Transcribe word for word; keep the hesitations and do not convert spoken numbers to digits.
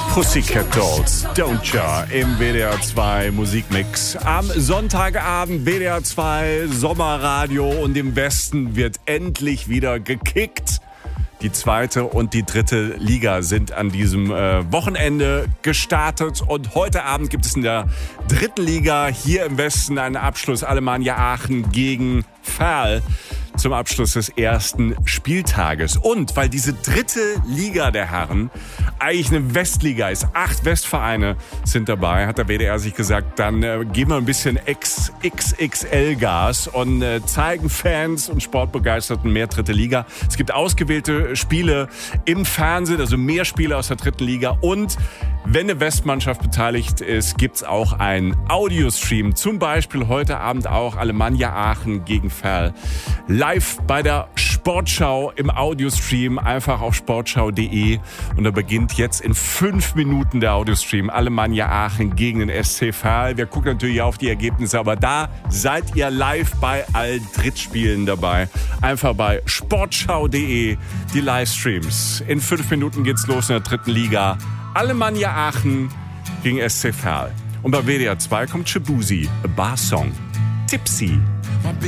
Pussycat Dolls, Don't Ya im W D R zwei Musikmix. Am Sonntagabend W D R zwei Sommerradio und im Westen wird endlich wieder gekickt. Die zweite und die dritte Liga sind an diesem äh, Wochenende gestartet und heute Abend gibt es in der dritten Liga hier im Westen einen Abschluss. Alemannia Aachen gegen Verl zum Abschluss des ersten Spieltages. Und weil diese dritte Liga der Herren eigentlich eine Westliga ist, acht Westvereine sind dabei, hat der W D R sich gesagt, dann äh, geben wir ein bisschen X X L Gas und äh, zeigen Fans und Sportbegeisterten mehr dritte Liga. Es gibt ausgewählte Spiele im Fernsehen, also mehr Spiele aus der dritten Liga. Und wenn eine Westmannschaft beteiligt ist, gibt's auch einen Audiostream. Zum Beispiel heute Abend auch Alemannia Aachen gegen Verl. Live bei der Sportschau im Audiostream, einfach auf sportschau punkt de. Und da beginnt jetzt in fünf Minuten der Audiostream. Alemannia Aachen gegen den S C Verl. Wir gucken natürlich auf die Ergebnisse, aber da seid ihr live bei allen Drittspielen dabei. Einfach bei sportschau punkt de die Livestreams. In fünf Minuten geht's los in der dritten Liga. Alemannia Aachen gegen S C Verl. Und bei W D R zwei kommt Shabuzi, A Bar Song. Tipsy.